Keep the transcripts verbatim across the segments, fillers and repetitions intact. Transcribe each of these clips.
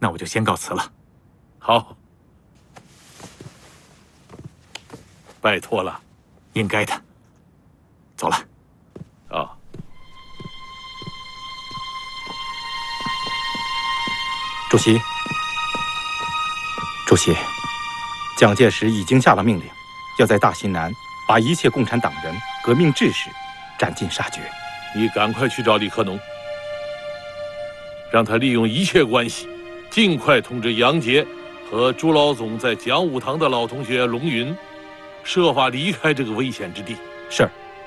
那我就先告辞了。 好，拜托了， 应该的。走了。 啊。 主席，主席，蒋介石已经下了命令，要在大西南把一切共产党人、革命志士斩尽杀绝。 你赶快去找李克农，让他利用一切关系，尽快通知杨杰和朱老总在讲武堂的老同学龙云，设法离开这个危险之地。 是。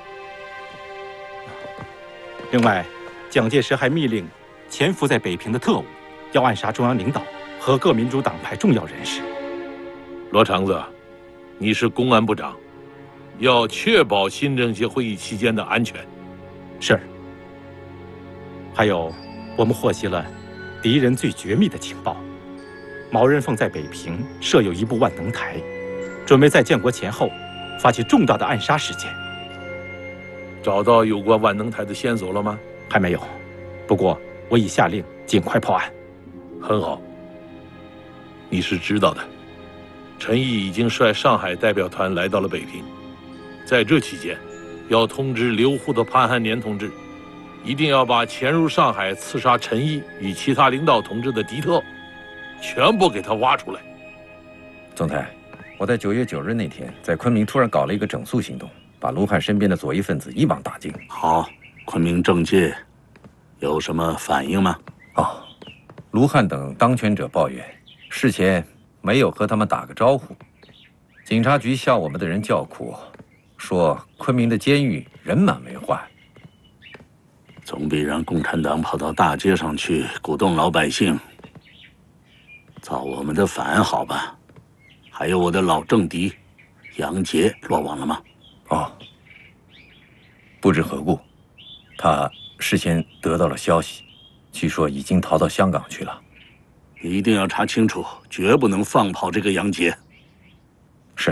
另外，蒋介石还密令潜伏在北平的特务要暗杀中央领导和各民主党派重要人士。 罗长子，你是公安部长，要确保新政协会议期间的安全。 是。还有，我们获悉了敌人最绝密的情报：毛人凤在北平设有一部万能台，准备在建国前后发起重大的暗杀事件。 找到有关万能台的线索了吗？ 还没有，不过我已下令尽快破案。 很好。你是知道的，陈毅已经率上海代表团来到了北平，在这期间，要通知留沪的潘汉年同志，一定要把潜入上海刺杀陈毅与其他领导同志的敌特，全部给他挖出来。 总裁，我在九月九日那天在昆明突然搞了一个整肃行动，把卢汉身边的左翼分子一网打尽。 好，昆明政界有什么反应吗？ 哦，卢汉等当权者抱怨，事前没有和他们打个招呼。警察局向我们的人叫苦，说昆明的监狱人满为患。 总比让共产党跑到大街上去鼓动老百姓造我们的反好吧？还有我的老政敌杨杰落网了吗？ 哦，不知何故，他事先得到了消息，据说已经逃到香港去了。 一定要查清楚，绝不能放跑这个杨杰。 是。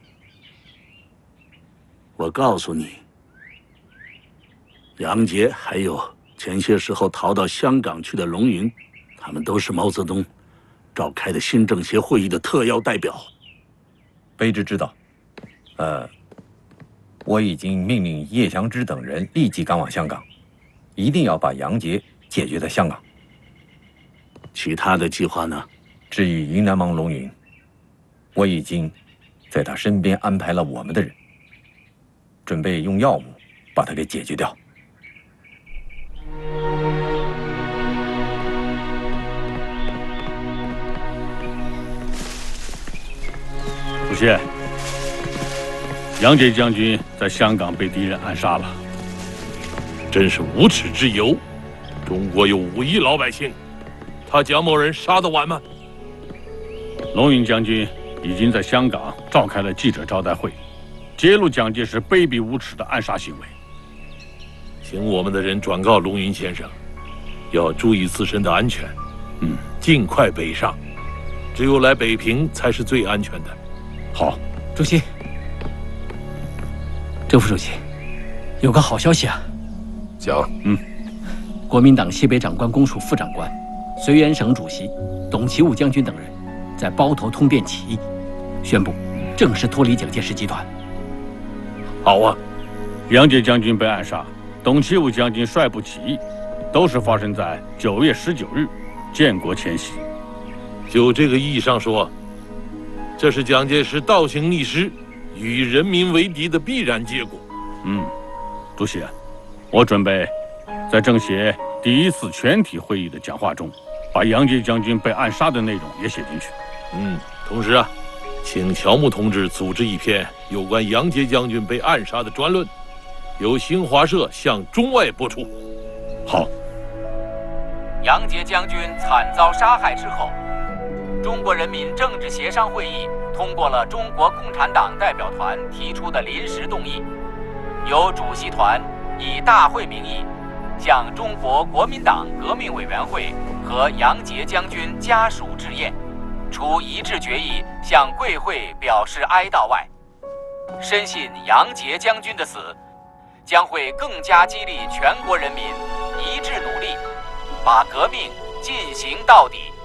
我告诉你，杨杰还有前些时候逃到香港去的龙云，他们都是毛泽东召开的新政协会议的特邀代表。 卑职知道。呃，我已经命令叶祥之等人立即赶往香港，一定要把杨杰解决在香港。 其他的计划呢？ 至于云南王龙云，我已经在他身边安排了我们的人，准备用药物把他给解决掉。 主席，杨杰将军在香港被敌人暗杀了， 真是无耻之尤！中国有五亿老百姓，他蒋某人杀得完吗？ 龙云将军已经在香港召开了记者招待会，揭露蒋介石卑鄙无耻的暗杀行为。 请我们的人转告龙云先生，要注意自身的安全， 嗯， 尽快北上，只有来北平才是最安全的。 好， 主席，周副主席，有个好消息啊！ 讲， 嗯， 国民党西北长官公署副长官、绥远省主席董其武将军等人，在包头通电起义，宣布正式脱离蒋介石集团。 好啊！ 杨杰将军被暗杀，董其武将军率部起义，都是发生在九月十九日，建国前夕。 就这个意义上说，这是蒋介石倒行逆施、与人民为敌的必然结果。 嗯，主席，我准备在政协第一次全体会议的讲话中，把杨杰将军被暗杀的内容也写进去。 嗯，同时啊，请乔木同志组织一篇有关杨杰将军被暗杀的专论，由新华社向中外播出。 好。 杨杰将军惨遭杀害之后，中国人民政治协商会议通过了中国共产党代表团提出的临时动议，由主席团以大会名义向中国国民党革命委员会和杨杰将军家属致唁，除一致决议向贵会表示哀悼外，深信杨杰将军的死将会更加激励全国人民一致努力，把革命进行到底。